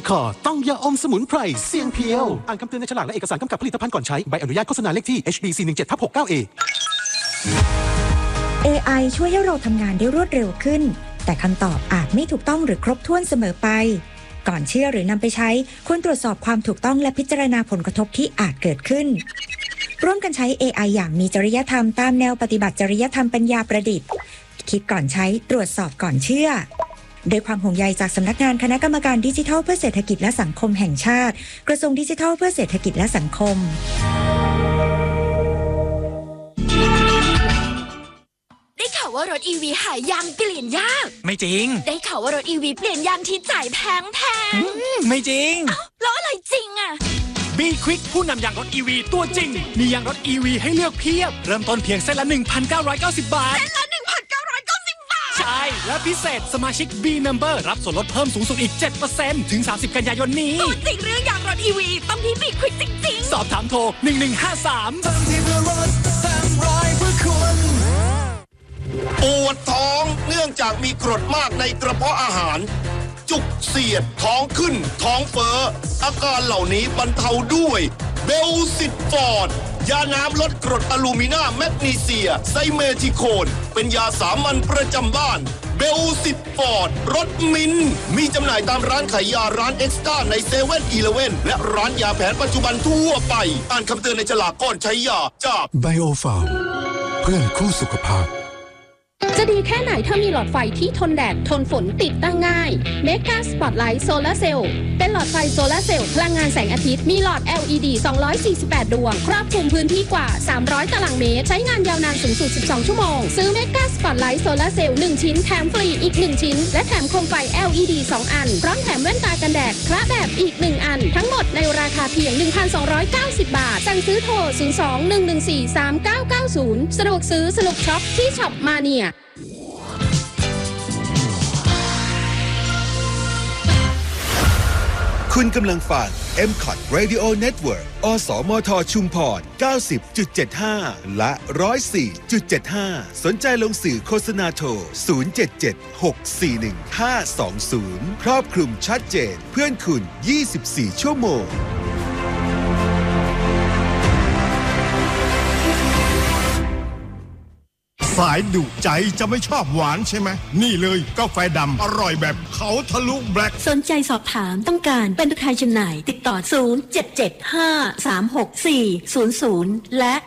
คอต้องยาอมสมุนไพรเสียงเพียวอ่านคำเตือนในฉลากและเอกสารกำกับผลิตภัณฑ์ก่อนใช้ใบอนุญาตโฆษณาเลขที่ HD 417/69A AI ช่วยให้เราทำงานได้รวดเร็วขึ้นแต่คำตอบอาจไม่ถูกต้องหรือครบถ้วนเสมอไปก่อนเชื่อหรือนำไปใช้ควรตรวจสอบความถูกต้องและพิจารณาผลกระทบที่อาจเกิดขึ้นร่วมกันใช้ AI อย่างมีจริยธรรมตามแนวปฏิบัติจริยธรรมปัญญาประดิษฐ์คิดก่อนใช้ตรวจสอบก่อนเชื่อโดยความห่วงใยจากสำนักงานคณะกรรมการดิจิทัลเพื่อเศรษฐกิจและสังคมแห่งชาติกระทรวงดิจิทัลเพื่อเศรษฐกิจและสังคมได้ข่าวว่ารถ EV หายางเปลี่ยนยากไม่จริงได้ข่าวว่ารถ EV เปลี่ยนยางที่จ่ายแพงไม่จริงแล้วอะไรจริงอ่ะ B Quick ผู้นำยางรถ EV ตัวจริงมียางรถ EV ให้เลือกเพียบเริ่มต้นเพียงเส้นละ 1,990 บาทเส้นละ 1,990 บาทใช่และพิเศษสมาชิก B Member รับส่วนลดเพิ่มสูงสุดอีก 7% ถึง 30 กันยายนนี้ตัวจริงเรื่องยางรถ EV ต้องที่ B Quick จริงๆสอบถามโทร 1153 ปวดท้องเนื่องจากมีกรดมากในกระเพาะอาหารจุกเสียดท้องขึ้นท้องเฟ้ออาการเหล่านี้บรรเทาด้วยเบลซิตฟอร์ดยาน้ำลดกรดอะลูมินาแมกนีเซียไซเมทิโคนเป็นยาสามัญประจำบ้านเบลซิตฟอร์ดรสมิ้นมีจำหน่ายตามร้านขายยาร้านเอ็กซ์ต้าในเซเว่นอีเลฟเว่นและร้านยาแผนปัจจุบันทั่วไปอ่านคำเตือนในฉลากก่อนใช้ยาจากไบโอฟาร์มเพื่อนคู่สุขภาพจะดีแค่ไหนถ้ามีหลอดไฟที่ทนแดดทนฝนติดตั้งง่าย Mega Spotlight Solar Cell เป็นหลอดไฟโซลาร์เซลล์พลังงานแสงอาทิตย์มีหลอด LED 248 ดวงครอบคลุมพื้นที่กว่า300ตารางเมตรใช้งานยาวนานสูงสุด12ชั่วโมงซื้อ Mega Spotlight Solar Cell 1 ชิ้นแถมฟรีอีก1ชิ้นและแถมโคมไฟ LED 2 อันพร้อมแถมแว่นตากันแดดคละแบบอีก1อันทั้งหมดในราคาเพียง 1,290 บาทสั่งซื้อโทร 02-114-3990 สะดวกซื้อสนุกช็อปที่ช็อปมาเนียคุณกำลังฟัง MCOT Radio Network อสมทชุมพร 90.75 และ 104.75 สนใจลงสื่อโฆษณาโทร 077-641-520 ครอบคลุมชัดเจนเพื่อนคุณ 24 ชั่วโมงสายดุใจจะไม่ชอบหวานใช่ไหมนี่เลยกาแฟดำอร่อยแบบเขาทะลุแบล็คสนใจสอบถามต้องการเป็นตัวแทนจำหน่ายติดต่อ0775364000และ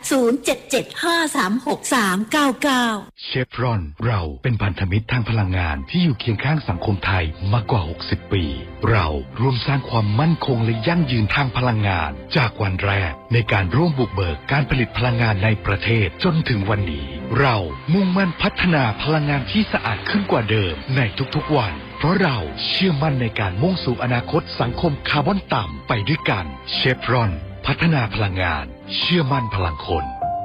0775363399 เชฟรอนเราเป็นพันธมิตรทางพลังงานที่อยู่เคียงข้างสังคมไทยมากกว่า60ปีเราร่วมสร้างความมั่นคงและยั่งยืนทางพลังงานจากวันแรกในการร่วมบุกเบิกการผลิตพลังงานในประเทศจนถึงวันนี้เรามุ่งมั่นพัฒนาพลังงานที่สะอาดขึ้นกว่าเดิมในทุกๆวันเพราะเราเชื่อมั่นในการมุ่งสู่อนาคตสังคมคาร์บอนต่ำไปด้วยกันเชฟรอนพัฒนาพลังงานเชื่อมั่นพลังคน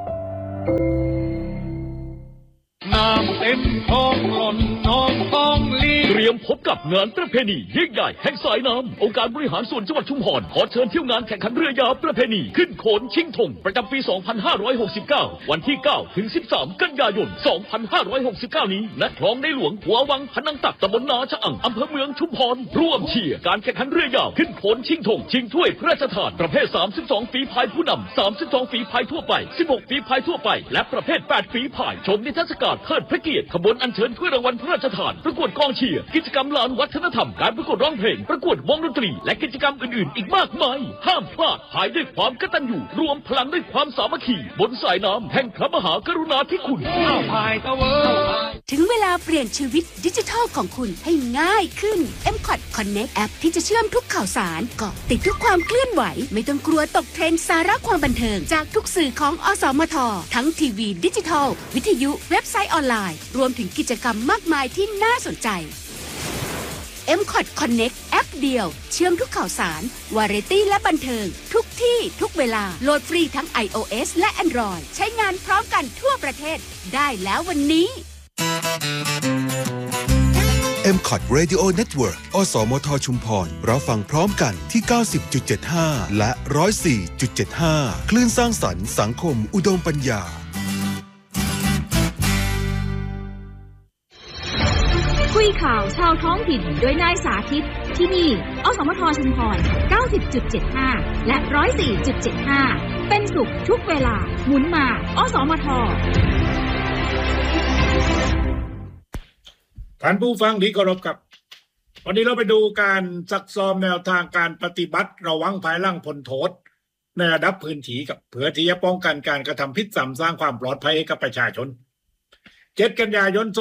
น้ำเต็มท้องหล่นน้องท้องลีเตรียมพบกับงานประเพณียิ่งใหญ่แห่งสายน้ำองค์การบริหารส่วนจังหวัดชุมพรขอเชิญเที่ยวงานแข่งขันเรือยาวประเพณีขึ้นโขนชิงธงประจำปี 2569 วันที่ 9 ถึง 13 กันยายน 2569 นี้ณคลองในหลวงหัววังพนังตักตำบลนาชะอั่งอำเภอเมืองชุมพรร่วมเชียร์การแข่งขันเรือยาวขึ้นโขนชิงธงชิงถ้วยพระราชทานประเภท 32 ฝีพายผู้นำ 32 ฝีพายทั่วไป 16 ฝีพายทั่วไปและประเภท 8 ฝีพายชมนิทรรศการเทิดพระเกียรติขบวนอัญเชิญถ้วยรางวัลพระราชทานประกวดกองเชียร์กิจกรรมลานวัฒนธรรมการประกวดร้องเพลงประกวดวงดนตรีและกิจกรรมอื่นๆอีกมากมายห้ามพลาดภายด้วยความกตัญญูรวมพลังด้วยความสามัคคีบนสายน้ำแห่งพระมหากรุณาธิคุณถึงเวลาเปลี่ยนชีวิตดิจิทัลของคุณให้ง่ายขึ้น MCOT Connect แอปที่จะเชื่อมทุกข่าวสารเกาะติดทุกความเคลื่อนไหวไม่ต้องกลัวตกเทรนด์สาระความบันเทิงจากทุกสื่อของอสมททั้งทีวีดิจิทัลวิทยุเว็บไซต์ออนไลน์รวมถึงกิจกรรมมากมายที่น่าสนใจ MCOT Connect แอปเดียวเชื่อมทุกข่าวสารวาไรตี้และบันเทิงทุกที่ทุกเวลาโหลดฟรีทั้ง iOS และ Android ใช้งานพร้อมกันทั่วประเทศได้แล้ววันนี้ MCOT Radio Network อสมทชุมพรเราฟังพร้อมกันที่ 90.75 และ 104.75 คลื่นสร้างสรรค์สังคมอุดมปัญญาคุยข่าวชาวท้องถิ่นโดยนายสาธิตที่นี่อสมทชุมพร 90.75 และ 104.75 เป็นสุขทุกเวลาหมุนมาอสมทท่านผู้ฟังที่เคารพครับวันนี้เราไปดูการซักซ้อมแนวทางการปฏิบัติระวังภายหลังพ้นโทษในระดับพื้นที่กับเพื่อที่จะป้องกันการกระทำผิดซ้ำสร้างความปลอดภัยให้กับประชาชน7 กันยายน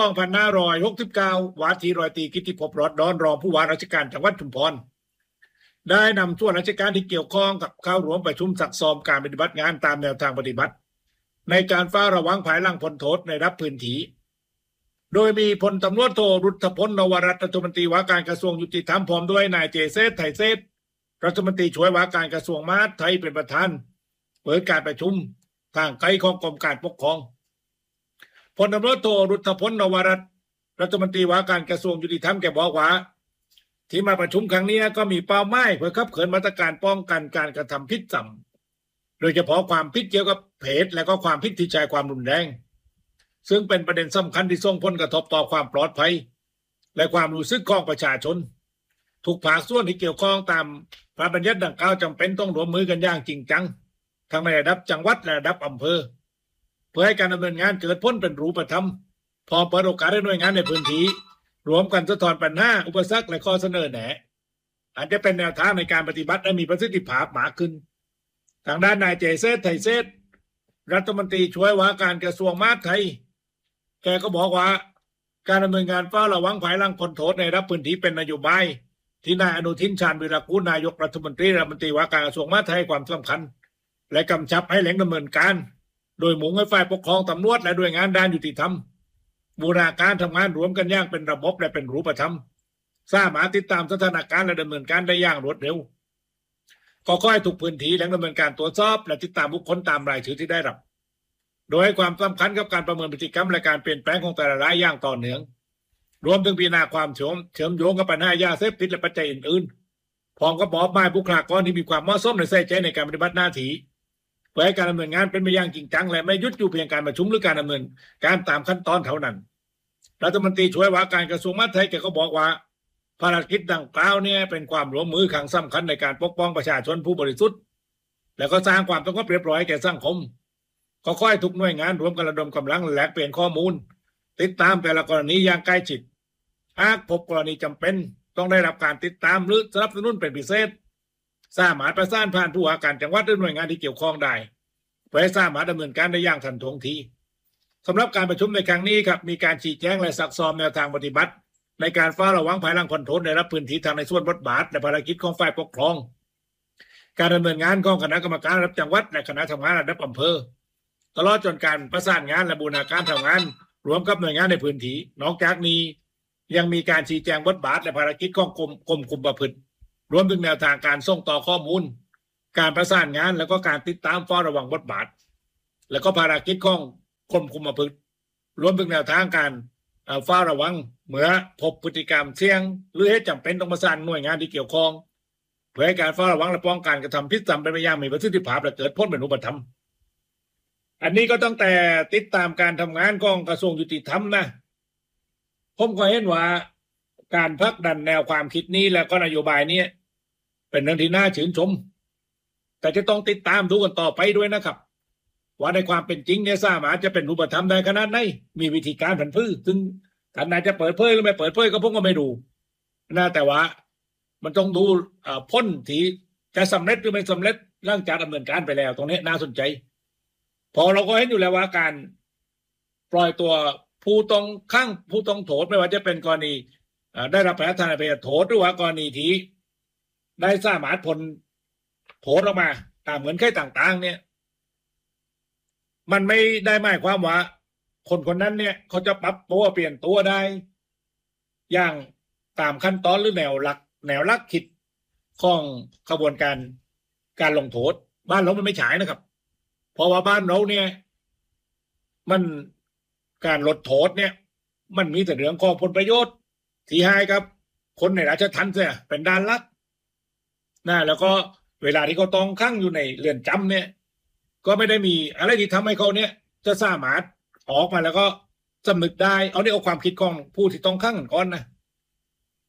2569ว่าที่ร้อยตรีกิตติภพ รอดดอนรองผู้ว่าราชการจังหวัดชุมพรได้นำส่วนราชการที่เกี่ยวข้องกับเข้าร่วมประชุมซักซ้อมการปฏิบัติงานตามแนวทางปฏิบัติในการเฝ้าระวังภายหลังพ้นโทษในระดับพื้นที่โดยมีพลตำรวจโทรุทธพล นวรัตน์รัฐมนตรีว่าการกระทรวงยุติธรรมพร้อมด้วยนายเจเซธไทยเซธรัฐมนตรีช่วยว่าการกระทรวงมหาดไทยเป็นประธานเปิดการประชุมทางไกลของกรมการปกครองพลตำรวจโทรุทธพล นวรัตน์รัฐมนตรีว่าการกระทรวงยุติธรรมแกบอกว่าที่มาประชุมครั้งนี้ก็มีเป้าหมายเพื่อขับเคลื่อนมาตรการป้องกันการกระทำผิดซ้ำโดยเฉพาะความผิดเกี่ยวกับเพศและก็ความผิดที่ใช้ความรุนแรงซึ่งเป็นประเด็นสำคัญที่ส่งผลกระทบต่อความปลอดภัยและความรู้สึกของประชาชนทุกภาคส่วนที่เกี่ยวข้องตามพระบัญญัติดังกล่าวจำเป็นต้องร่วมมือกันอย่างจริงจังทั้งในระดับจังหวัดและระดับอำเภอเพื่อให้การดำเนินงานเกิดผลเป็นรูปธรรมพร้อมเปิดโอกาสให้หน่วยงานในพื้นที่รวมกันสะท้อนปัญหาอุปสรรคและข้อเสนอแนะอาจจะเป็นแนวทางในการปฏิบัติให้มีประสิทธิภาพมากขึ้นทางด้านนายเจเซธไทยเซธรัฐมนตรีช่วยว่าการกระทรวงมหาดไทยแกก็บอกว่าการดำเนินงานเฝ้าระวังภายหลังพ้นโทษในระดับพื้นที่เป็นนโยบายที่นายอนุทินชาญวีรกูลนายกรัฐมนตรีว่าการกระทรวงมหาดไทยให้ความสำคัญและกำชับให้เร่งดำเนินการโดยมุ่งให้ฝ่ายปกครองตำรวจและหน่วยงานด้านยุติธรรมบูรณาการทำงานรวมกันอย่างเป็นระบบและเป็นรูปธรรมสามารถติดตามสถานการณ์และดำเนินการได้อย่างรวดเร็วก็ขอให้ทุกพื้นที่เร่งดำเนินการตรวจสอบและติดตามบุคคลตามรายชื่อที่ได้รับโดยให้ความสำคัญกับการประเมินพฤติกรรมและการเปลี่ยนแปลงของแต่ละรายอย่างต่อเนื่องรวมถึงพิจารณาความเชื่อมโยงกับปัญหายาเสพติดและปัจจัยอื่นๆพร้อมกับมอบหมายบุคลากรที่มีความเหมาะสมและใส่ใจในการปฏิบัติหน้าที่เพื่อให้การดำเนินงานเป็นไปอย่างจริงจังและไม่หยุดอยู่เพียงการประชุมหรือการดำเนินการตามขั้นตอนเท่านั้นรัฐมนตรีช่วยว่าการกระทรวงมหาดไทยแกก็บอกว่าภารกิจดังกล่าวเนี่ยเป็นความร่วมมือครั้งสำคัญในการปกป้องประชาชนผู้บริสุทธิ์และก็สร้างความสงบเรียบร้อยแก่สังคมก็ค่อยทุกหน่วยงานรวมกันระดมกำลังแลกเปลี่ยนข้อมูลติดตามแต่ละกรณีอย่างใกล้ชิดหากพบกรณีจำเป็นต้องได้รับการติดตามหรือสนับสนุนเป็นพิเศษสามารถประสานผ่านผู้ว่าการจังหวัดหรือหน่วยงานที่เกี่ยวข้องได้เพื่อให้สามารถดำเนินการได้อย่างทันท่วงทีสำหรับการประชุมในครั้งนี้ครับมีการชี้แจงและซักซ้อมแนวทางปฏิบัติในการเฝ้าระวังภายหลังพ้นโทษในรับพื้นที่ทางในส่วนบทบาทและภารกิจของฝ่ายปกครองการดำเนินงานของคณะกรรมการระดับจังหวัดและคณะทำงานระดับอำเภอตลอดจนการประสานงานและบูรณาการทำงานรวมกับหน่วยงานในพื้นที่นอกจากนี้ยังมีการชี้แจงบทบาทและภารกิจของกรมคุมประพฤติรวมถึงแนวทางการส่งต่อข้อมูลการประสานงานแล้วก็การติดตามเฝ้าระวังบทบาทแล้วก็ภารกิจของกรมคุมประพฤติรวมถึงแนวทางการเฝ้าระวังเมื่อพบพฤติกรรมเสี่ยงหรือเหตุจำเป็นต้องประสานหน่วยงานที่เกี่ยวข้องเพื่อให้การเฝ้าระวังและป้องกันกระทำผิดซ้ำเป็นไปอย่างมีประสิทธิภาพและเกิดผลเป็นรูปธรรมอันนี้ก็ตั้งแต่ติดตามการทำงานของกระทรวงยุติธรรมนะผมก็เห็นว่าการผลักดันแนวความคิดนี้และก็นโยบายนี้เป็นเรื่องที่น่าชื่นชมแต่จะต้องติดตามดูกันต่อไปด้วยนะครับว่าในความเป็นจริงเนี่ยสามารถจะเป็นรูปธรรมได้ขนาดไหนมีวิธีการผันพืชซึ่งท่านนายจะเปิดเผยหรือไม่เปิดเผยก็ผมก็ไม่ดูนะแต่ว่ามันต้องดูพ้นที่จะสำเร็จหรือไม่สำเร็จหลังจากดำเนินการไปแล้วตรงนี้น่าสนใจพอเราก็เห็นอยู่แล้วว่าการปล่อยตัวผู้ต้องขังผู้ต้องโทษไม่ว่าจะเป็นกรณีได้รับพระราชทานอภัยโทษหรือว่ากรณีที่ได้สามารถพ้นโทษออกมาตามเงื่อนไขต่างๆเนี่ยมันไม่ได้หมายความว่าคนคนนั้นเนี่ยเขาจะปรับตัวเปลี่ยนตัวได้อย่างตามขั้นตอนหรือแนวหลักคิดของกระบวนการลงโทษบ้านเรามันไม่ฉายนะครับเพราะว่าบ้านเราเนี่ยมันการลดโทษเนี่ยมันมีแต่เรื่องของผลประโยชน์ที่ให้ครับคนในราชทัณฑ์เนี่ยเป็นด้านลักนะแล้วก็เวลาที่เขาต้องขังอยู่ในเรือนจำเนี่ยก็ไม่ได้มีอะไรที่ทำให้เขาเนี่ยจะสามารถออกมาแล้วก็สำนึกได้เอาความคิดของผู้ที่ต้องขังก่อนนะ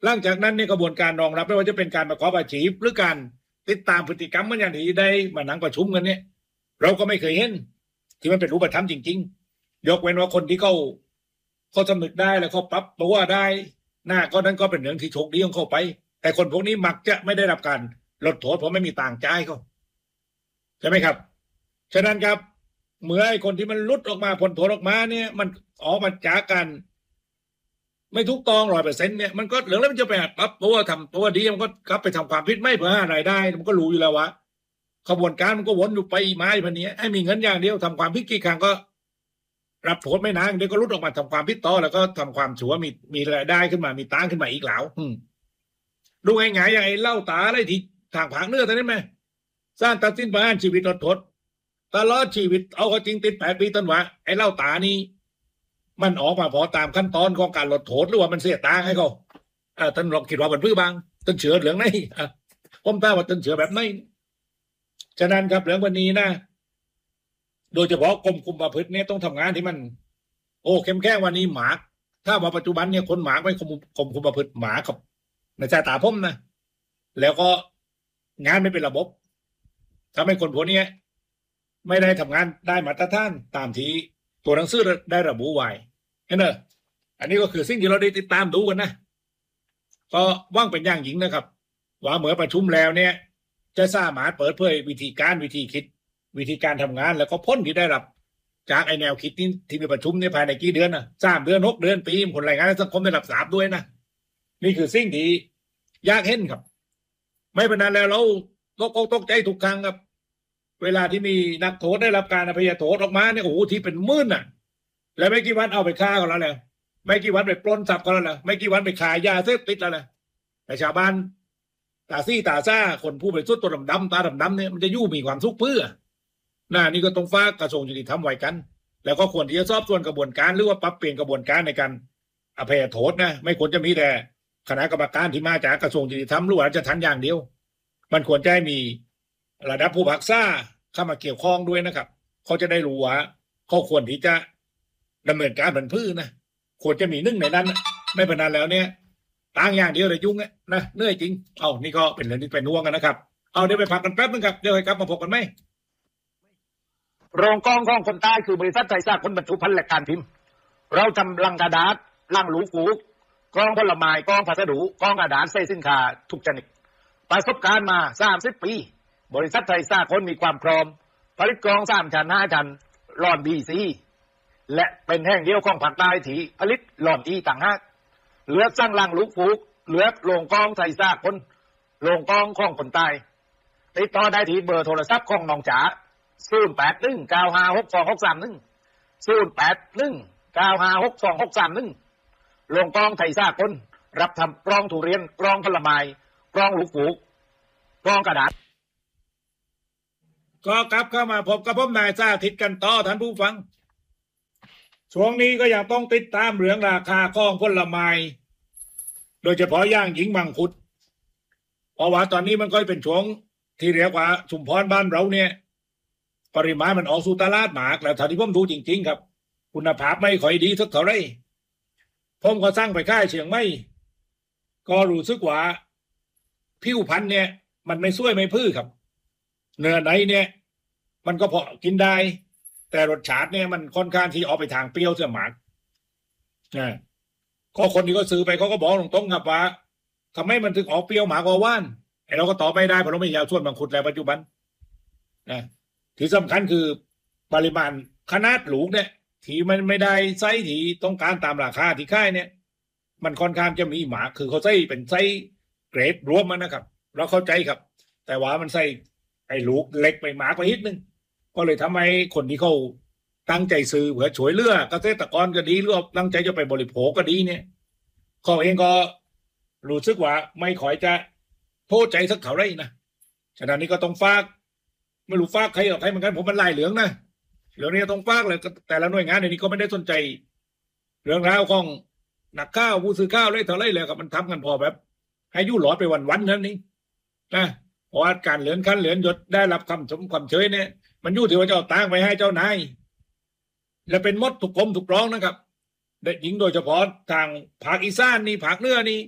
หลังจากนั้นเนี่ยกระบวนการรองรับไม่ว่าจะเป็นการประกอบอาชีพหรือการติดตามพฤติกรรมมันอย่างที่ได้มานั่งประชุมกันเนี่ยเราก็ไม่เคยเห็นที่มันเป็นรูปธรรมจริงๆยกเว้นว่าคนที่เขาสำนึกได้แล้วเขาปรับตัวได้ก็นั้นก็เป็นเรื่องที่โชคดีของเขาไปแต่คนพวกนี้มักจะไม่ได้รับการลดโทษเพราะไม่มีต่างจ่ายเขาใช่ไหมครับฉะนั้นครับเมื่อไอ้คนที่มันลุดออกมาพ้นโทษออกมาเนี่ยมันออกมาจากกันไม่ถูกต้อง100%เนี่ยมันก็เหลืองแล้วมันจะไปปรับตัวทำตัวดีมันก็กลับไปทำความผิดไม่เพื่อหารายได้มันก็รู้อยู่แล้วว่าขบวนการมันก็วนอยู่ไปไม้พันนี้ให้มีเงินอย่างเดียวทำความผิดกี่ครั้งก็รับโทษไม่นานเดี๋ยวก็ลุดออกมาทำความผิดต่อแล้วก็ทำความชั่วมีรายได้ขึ้นมามีตังขึ้นมาอีกแล้วดูง่ายๆอย่างไอ้เล่าตาอะไรที่ทางผางเนื้อตอนนี้ไหมสร้างตัดสินประหารชีวิตลดโทษตลอดชีวิตเอาก็จริงติด8 ปีต้นวะไอ้เล่าตานี่มันออกมาพอตามขั้นตอนของการลดโทษหรือว่ามันเสียตังให้เขาท่านลองคิดว่ามันพื้นบางต้นเฉือเหลืองไหนผมตาว่าต้นเฉือแบบไหนฉะนั้นครับเรื่องวันนี้นะโดยเฉพาะกรมคุมประพฤติเนี่ยต้องทำงานที่มันเข้มแข็งวันนี้หมาถ้าว่าปัจจุบันเนี่ยคนหมาไม่กรมคุมประพฤติหมาครับในสายตาผมนะแล้วก็งานไม่เป็นระบบทำให้คนพวกนี้ไม่ได้ทำงานได้มาตรฐานตามที่ตัวหนังสือได้ระบุไว้เห็นไหมอันนี้ก็คือสิ่งที่เราได้ติดตามดูกันนะก็ว่างเป็นอย่างยิ่งนะครับว่าเมื่อประชุมแล้วเนี่ยจะสามารถเปิดเผยวิธีการวิธีคิดวิธีการทำงานแล้วก็พ้นที่ได้รับจากไอแนวคิดที่มีประชุมในภายในกี่เดือนนะ3 เดือน6 เดือนปีผลรายงานสังคมได้รับทราบด้วยนะนี่คือสิ่งที่ยากเห็นครับไม่เป็นนั้นแล้วเราตกใจทุกครั้งครับเวลาที่มีนักโทษได้รับการอภัยโทษออกมาเนี่ยที่เป็นหมื่นแล้วไม่กี่วันเอาไปฆ่ากันแล้วไม่กี่วันไปปล้นทรัพย์กันแล้วไม่กี่วันไปขายยาเสพติดแล้วแต่ชาวบ้านตาซี่ตาซ่าคนผู้ไปสุดตัวดำตาดำๆเนี่ยมันจะยู่มีความสุขเพื่อนี่ก็ต้องฝากกระทรวงยุติธรรมไว้กันแล้วก็ควรที่จะสอบสวนกระบวนการหรือว่าปรับเปลี่ยนกระบวนการในการอภัยโทษนะไม่ควรจะมีแต่คณะกรรมการที่มาจากกระทรวงยุติธรรมหรือว่าราชทัณฑ์อย่างเดียวมันควรจะมีระดับผู้พิพากษาเข้ามาเกี่ยวข้องด้วยนะครับเขาจะได้รู้ว่าเขาควรที่จะดำเนินการเหมือนพื้นนะควรจะมี1ในนั้นไม่เป็นนั้นแล้วเนี่ยต่างอย่างเดียวเลยยุ่งนะเหนื่อยจริงนี่ก็เป็นเรื่องที่เป็นห่วงกันนะครับเดี๋ยวไปพักกันแป๊บนึงครับเดี๋ยวให้กลับมาพบกันไหมโรงกองของคนใต้คือบริษัทไทยสร้างคนบรรจุภัณฑ์และการพิมพ์เราทำลังกระดาษลังหลูฟูกองผลไม้กองพัสดุกองกระดาษใส่สินค้าทุกชนิดประสบการณ์มา30 ปีบริษัทไทยสร้างคนมีความพร้อมผลิตกรอง3 ชั้น5 ชั้นหลอด BC และเป็นแห่งเดียวของภาคใต้ที่ผลิตหลอดอีต่างหากเหลือสร้างลังหลูฟูเหลือโรงกองไทยสร้างคนโรงกองของคนใต้ติดต่อได้ที่เบอร์โทรศัพท์ของน้องจ๋า0819562631 0819562631โรงกองไทยสร้างคนรับทำกรองทุเรียนกรองผลไม้กรองหลูฟูกรองกระดาษก็กลับเข้ามาพบกับผมนายสาธิตกันต่อท่านผู้ฟังช่วงนี้ก็ยังต้องติดตามเรื่องราคาของผลไม้โดยเฉพาะอย่างยิ่งมังคุดเพราะว่าตอนนี้มันก็เป็นช่วงที่เรียกว่าชุมพรบ้านเราเนี่ยปริมาณมันออกสู่ตลาดหมากแล้วเท่าที่ผมดูจริงๆครับคุณภาพไม่ค่อยดีสักเท่าไหร่ผมก็สั่งไปค่ายเชียงใหม่ก็รู้สึกว่าผิวพรรณเนี่ยมันไม่สวยไม่พื้ครับเนื้อไหนเนี่ยมันก็พอกินได้แต่รสชาติเนี่ยมันค่อนข้างที่ออกไปทางเปรี้ยวเสียหมากก็คนที่ก็ซื้อไปเขาก็บอกตรงๆครับว่าทำไมมันถึงออกเปรี้ยวหมากกว่าว่านไอ้เราก็ตอบไม่ได้เพราะเราไม่ยาวส่วนมังคุดแล้วปัจจุบันที่สำคัญคือปริมาณขนาดลูกเนี่ยที่มันไม่ได้ไซส์ที่ต้องการตามราคาที่ค่ายเนี่ยมันค่อนข้างจะมีหมากคือเขาใส่เป็นไซส์เกรดรวมมันนะครับเราเข้าใจครับแต่ว่ามันใส่ไอ้ลูกเล็กไปหมากไปนิดนึงก็เลยทำให้คนที่เขาตั้งใจซื้อเผื่อช่วยเหลือเกษตรกรก็ดีหรือตั้งใจจะไปบริโภคก็ดีเนี่ยเขาเองก็รู้สึกว่าไม่ค่อยจะโทษใจสักเท่าไรนะฉะนั้นนี่ก็ต้องฝากไม่รู้ฝากใครหรอกใครเหมือนกันผมมันลายเหลืองนะเหลืองนี่ต้องฝากเลยแต่ละหน่วยงานในนี้ก็ไม่ได้สนใจเรื่องราวของนักข่าวผู้สื่อข่าวเลยเท่าไรเลยครับมันทำกันพอแบบให้ยุ่หลอดไปวันๆนั้นนี่นะเพราะว่าการเหลือนขั้นเหลือนยศได้รับคำชมความเชยเนี่ยมันอยู่ที่ว่าจะเอาตังไปให้เจ้านายและเป็นมดถูกกลมถูกร้องนะครับเด็กหญิงโดยเฉพาะทางภาคอีสานนี่ภาคเหนือนี่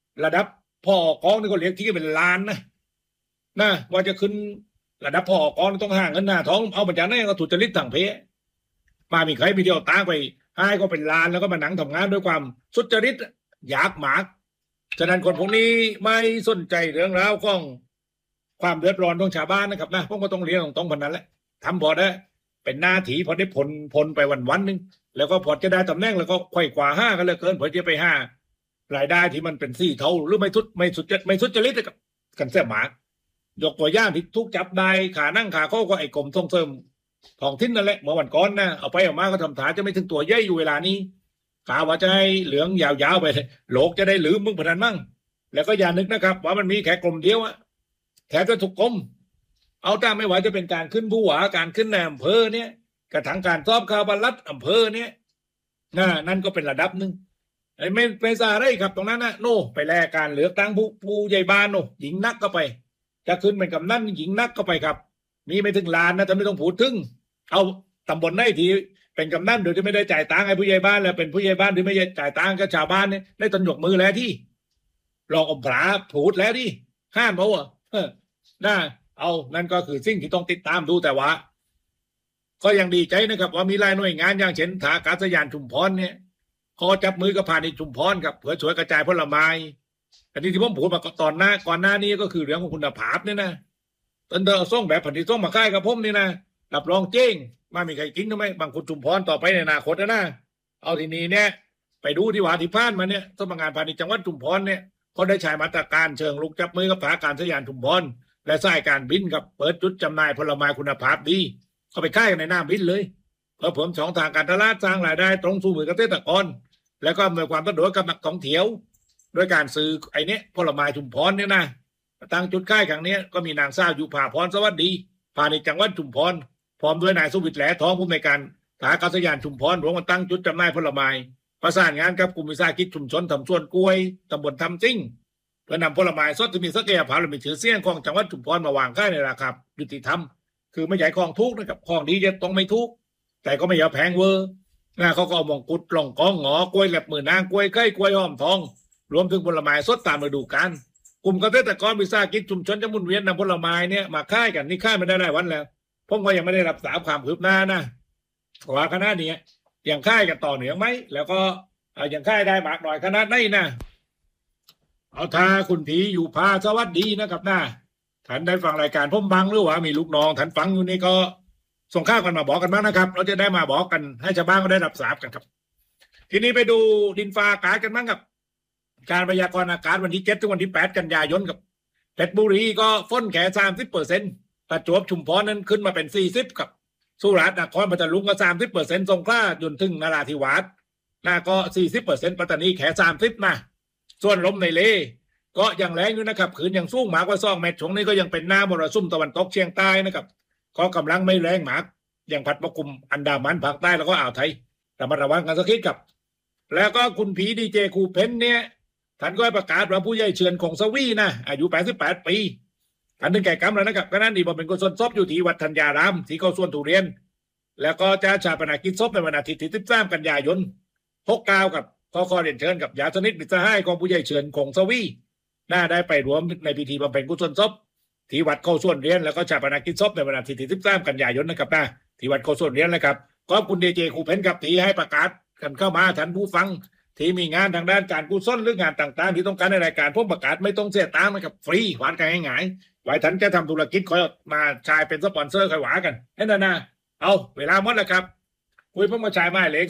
ระดับพ่อกองนี่ก็เรียกที่เป็นล้านนะว่าจะขึ้นระดับพ่อกองต้องห่างเงินหน้าท้องเอามาจากไหนก็ถูกจริตต่างเพศมามีใครไปเที่ยวตางไปให้ก็เป็นล้านแล้วก็มานั่งทำงานด้วยความสุจริตอยากหมากฉะนั้นคนพวกนี้ไม่สนใจเรื่องราวของความเดือดร้อนของชาวบ้านนะครับนะพวกก็ต้องเรียนตรงๆพันนั้นแหละทำพอได้เป็นหน้าที่พอได้ผลไปวันนึงแล้วก็พอจะได้ตำแหน่งแล้วก็ค่อยกว่า5กันเลยเกินพอจะไป5รายได้ที่มันเป็น4 เท่าหรือไม่สุจริตกันเสียหมากยกตัวอย่างที่ทุกจับได้ขานั่งขาเข้าก็ไอ้กรมส่งเสริมท้องถิ่นนั่นแหละเมื่อวันก่อนนะเอาไปเอามาก็ทำฐานจะไม่ถึงตัวใหญ่อยู่เวลานี้กาว่าจะให้เหลืองยาวๆไปโลกจะได้ลืมมึงพนันมั่งแล้วก็อย่านึกนะครับว่ามันมีแค่กรมเดียวอะแถมจะถูกกรมเอาถ้าไม่ว่าจะเป็นการขึ้นผู้ว่าการขึ้นในอำเภอเนี่ยกระทั่งการสอบข่าวบรรลัดอำเภอเนี่ยนั่นก็เป็นระดับหนึ่งไอ้ไม่ซาได้ครับตรงนั้นนะโน่ไปแลกการเลือกตั้งผู้ใหญ่บ้านโน่หญิงนักก็ไปจะขึ้นเป็นกำนันหญิงนักก็ไปครับมีไม่ถึงล้านนะแต่ไม่ต้องพูดถึงเอาตำบลไหนที่เป็นกำนันโดยที่ไม่ได้จ่ายตังค์ให้ผู้ใหญ่บ้านแล้วเป็นผู้ใหญ่บ้านที่ไม่ได้จ่ายตังค์กับชาวบ้านเนี่ยได้ตนยกมือแล้วที่ลองอมผาพูดแล้วที่ห้ามเขาเอานั่นก็คือสิ่งที่ต้องติดตามดูแต่ว่าก็ยังดีใจนะครับว่ามีหลายหน่วยงานอย่างเช่นท่าอากาศยานชุมพรเนี่ยเขาจับมือกับพาณิชย์ชุมพรครับเพื่อช่วยกระจายผลไม้อันนี้ที่ผมพูดมาก่อนหน้านี้ก็คือเรื่องของคุณภาพเนี่ยนะตอนเดิมส่งแบบผลิตส่งมาค่ายกับผมนี่นะรับรองเจ๊งมามีใครกินทำไมบางคนชุมพรต่อไปในอนาคตนะเอาทีนี้เนี่ยไปดูที่ว่าที่ผ่านมาเนี่ยสำนักงานพาณิชย์จังหวัดชุมพรเนี่ยเขาได้ใช้มาตรการเชิงลุกจับมือกับท่าอากาศยานชุมพรและสายการบินกับเปิดจุดจำหน่ายผลไม้คุณภาพดีเขาไปค่ายกันในหน้าบินเลยเพื่อเพิ่มช่องทางการตลาดสร้างรายได้ตรงสู่มือเกษตรกรแล้วก็อำนวยความสะดวกกับนักท่องเที่ยวโดยการซื้อไอ้นี้ผลไม้ชุมพรเนี่ยนะตั้งจุดค่ายครั้งนี้ก็มีนางสาวยุภาพรสวัสดีพาณิชย์จังหวัดชุมพรพร้อมด้วยนายสุวิทย์แหลทองผู้อำนวยการท่าอากาศยานชุมพรรวมกันตั้งจุดจำหน่ายผลไม้ประสานงานกับกลุ่มวิสาหกิจชุมชนทำสวนกล้วยตำบลทำจิ้งเพื่อนำผลไม้สดที่มีศักยภาพและมีชื่อเสียงของจังหวัดชุมพรมาวางขายในราคายุติธรรมคือไม่ใหญ่ของทุกนะครับของดีจะต้องไม่ทุกแต่ก็ไม่อย่าแพงเวอร์เขาก็เอามงกุฎกล่องกองหงอกล้วยแหลบมือนางกล้วยไข่กล้วยหอมทองรวมถึงผลไม้สดตามฤดูกาลกลุ่มเกษตรกรวิสาหกิจชุมชนจะหมุนเวียนนำผลไม้เนี่ยมาขายกันนี่ขายไม่ได้วันแล้วผมก็ยังไม่ได้รับสารความคืบหน้านะว่าขนาดนี้ยังค่ายกันต่อเนื่องไหมแล้วก็ยังค่ายได้มากหน่อยขนาดไหนนะเอาท่าคุณผีอยู่พาสวัสดีนะครับนะท่านได้ฟังรายการผมบังหรือว่ามีลูกน้องท่านฟังอยู่นี่ก็ส่งข้าวกันมาบอกกันบ้างนะครับเราจะได้มาบอกกันให้ชาวบ้านก็ได้รับทราบกันครับทีนี้ไปดูดินฟ้าอากาศกันบ้างครับการพยากรณ์อากาศวันที่7ถึงวันที่8กันยายนกับเพชรบุรีก็ฝนแค่ 30%ประจวบชุมพรนั้นขึ้นมาเป็น40ครับสุราษฎร์นครพัทลุงก็ 30% สงขลาจนถึงนราธิวาสก็ 40% ปัตตานีแค่30นะส่วนลมในเลก็ยังแรงอยู่นะครับขืนยังสูงมากกว่า2 เมตรช่วงนี้ก็ยังเป็นหน้ามรสุมตะวันตกเฉียงใต้นะครับก็กำลังไม่แรงมากยังพัดปกคลุมอันดามันภาคใต้แล้วก็อ่าวไทยระมัดระวังกันสักนิดครับแล้วก็คุณผีดีเจครูเพนเนี่ยท่านก็ประกาศว่าผู้ใหญ่เฉือนของสวีนะอายุ88 ปีท่านถึงแก่กรรมแล้วนะครับก็นั่นดีบอกเป็นกุศลศพอยู่ที่วัดธัญญารามที่เขาส่วนทุเรียนแล้วก็จะชาปนกิจศพในวันอาทิตย์ที่13กันยายน69กับขอเรียนเชิญกับญาติสนิทมิตรสหายของผู้ใหญ่เฉือนของสวีได้ไปรวมในพิธีบำเพ็ญกุศลศพที่วัดเข้าส่วนเรียนแล้วก็ชาปนกิจศพในวันอาทิตย์ที่13กันยายนนะครับนะที่วัดเข้าส่วนเรียนนะครับขอบคุณดีเจครูเพนกับที่ให้ประกาศกันเข้ามาท่านผู้ฟังที่มีงานทางด้านการกุศลหรืองานต่างๆที่ต้องการในรายการพวกประกาศไม่ต้องเสียตังค์นะครับฟรีหวานกันง่ายๆไว้ท่านจะทำธุรกิจคอยมาชายเป็นสปอนเซอร์คอยหวากันให้นะเอาเวลาหมดแล้วครับคุยพวกมาชายมาเลข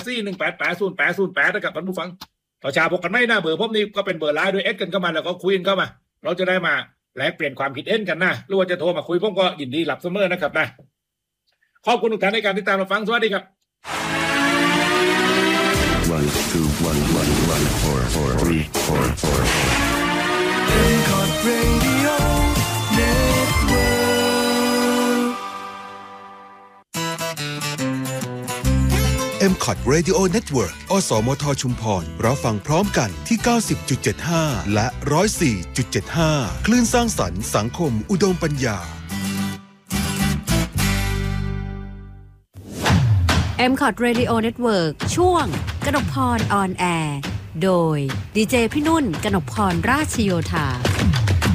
0841880808นะครับท่านผู้ฟังต่อชาพกกันไม่น่าเบื่อพวกนี้ก็เป็นเบอร์ไลน์ด้วยเอสกันเข้ามาแล้วก็คุยกันเข้ามาเราจะได้มาแลกเปลี่ยนความคิดเห็นกันนะหรือว่าจะโทรมาคุยผมก็ยินดีรับเสมอนะครับนะขอบคุณทุกท่านในการติดตามรับฟังสวัสดีครับ 1 2 1 1 1 4 4 3 4 4 M-Cot Radio Network M-Cot Radio Network อสมทชุมพรรับฟังพร้อมกันที่ 90.75 และ 104.75 คลื่นสร้างสรรค์สังคมอุดมปัญญา M-Cot Radio Network ช่วงกนกพรออนแอร์โดยดีเจพี่นุ่นกนกพรราชโยธา